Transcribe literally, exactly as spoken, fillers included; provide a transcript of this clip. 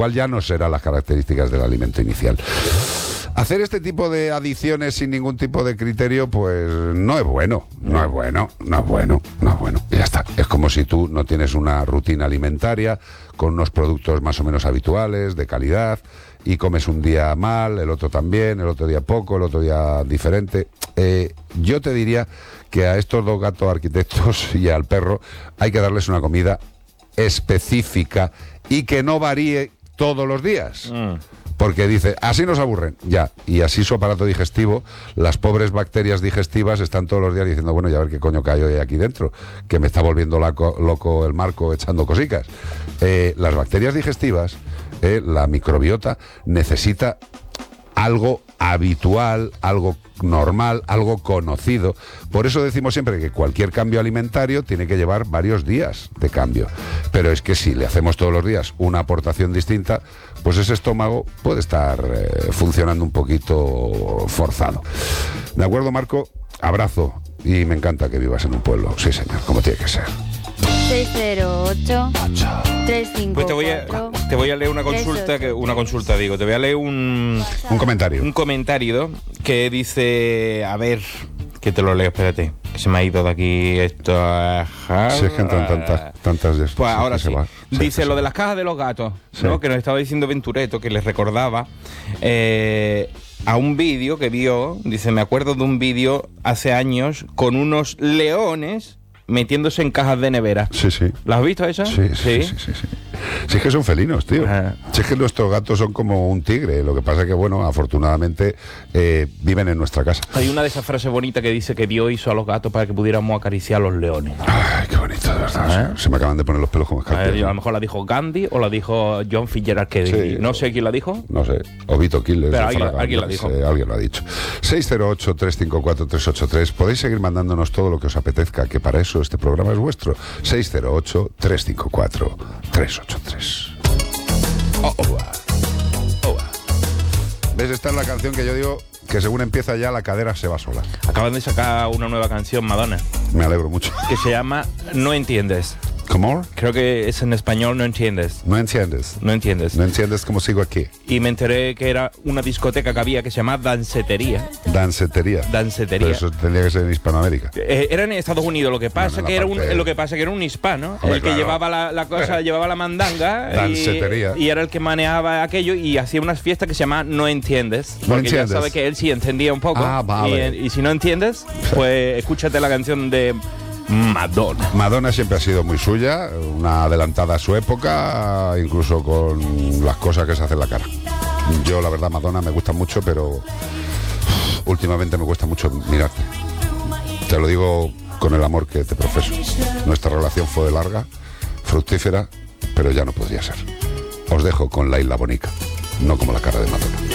cual ya no serán las características del alimento inicial. Hacer este tipo de adiciones sin ningún tipo de criterio, pues no es bueno, no es bueno, no es bueno, no es bueno. Y ya está. Es como si tú no tienes una rutina alimentaria con unos productos más o menos habituales, de calidad, y comes un día mal, el otro también, el otro día poco, el otro día diferente. Eh, yo te diría que a estos dos gatos arquitectos y al perro hay que darles una comida específica y que no varíe todos los días. Mm. Porque dice, así nos aburren, ya, y así su aparato digestivo, las pobres bacterias digestivas están todos los días diciendo, bueno, ya a ver qué coño cayó hay aquí dentro, que me está volviendo loco, loco el Marco echando cosicas. Eh, las bacterias digestivas, eh, la microbiota, necesita algo habitual, algo normal, algo conocido. Por eso decimos siempre que cualquier cambio alimentario tiene que llevar varios días de cambio. Pero es que si le hacemos todos los días una aportación distinta, pues ese estómago puede estar eh, funcionando un poquito forzado. ¿De acuerdo, Marco? Abrazo. Y me encanta que vivas en un pueblo. Sí, señor, como tiene que ser. seis cero ocho, tres cinco cuatro. Pues te voy a, te voy a leer una consulta, que, una consulta digo, te voy a leer un... Un comentario. Un comentario que dice, a ver, que te lo leo, espérate, que se me ha ido de aquí esto. Si es que entran tantas, tantas de Pues ahora sí. Va. Dice sí, lo sí. de las cajas de los gatos, sí. ¿no? Que nos estaba diciendo Ventureto, que les recordaba eh, a un vídeo que vio, dice, me acuerdo de un vídeo hace años con unos leones metiéndose en cajas de nevera. Sí, sí. ¿Las has visto esas? Sí, sí, sí, sí, sí, sí. Si es que son felinos, tío. Ah. Si es que nuestros gatos son como un tigre. Lo que pasa es que, bueno, afortunadamente eh, viven en nuestra casa. Hay una de esas frases bonitas que dice que Dios hizo a los gatos para que pudiéramos acariciar a los leones. Ay, qué bonito, de verdad. ¿Eh? Se me acaban de poner los pelos como escarpias. A, ver, a lo mejor la dijo Gandhi o la dijo John Fitzgerald Kennedy. Sí, no sé quién la dijo. No sé. O Vito Quiles. Pero alguien, alguien la dijo. Sé, alguien lo ha dicho. seis cero ocho, tres cinco cuatro, tres ocho tres. Podéis seguir mandándonos todo lo que os apetezca, que para eso este programa es vuestro. seis cero ocho, tres cinco cuatro, tres ocho tres. Oh, oh, oh. ¿Ves? Esta es la canción que yo digo que según empieza ya la cadera se va sola. Acaban de sacar una nueva canción, Madonna. Me alegro mucho. Que se llama No Entiendes. ¿Cómo? Creo que es en español No Entiendes. No entiendes. No entiendes. No entiendes cómo sigo aquí. Y me enteré que era una discoteca que había que se llama Dancetería. Dancetería. Dancetería. Pero eso tendría que ser en Hispanoamérica. Eh, era en Estados Unidos, lo que pasa Bueno, que era un, parte... lo que pasa que era un hispano, Hombre, el que claro. llevaba la, la cosa, llevaba la mandanga. Dancetería. Y, y era el que manejaba aquello y hacía unas fiestas que se llama No Entiendes. No Porque entiendes. ya sabe que él sí entendía un poco. Ah, vale. Y, y si no entiendes, pues escúchate la canción de Madonna. Madonna siempre ha sido muy suya, una adelantada a su época, incluso con las cosas que se hacen en la cara. Yo, la verdad, Madonna me gusta mucho, pero últimamente me cuesta mucho mirarte. Te lo digo con el amor que te profeso. Nuestra relación fue larga, fructífera, pero ya no podría ser. Os dejo con la Isla Bonica, no como la cara de Madonna.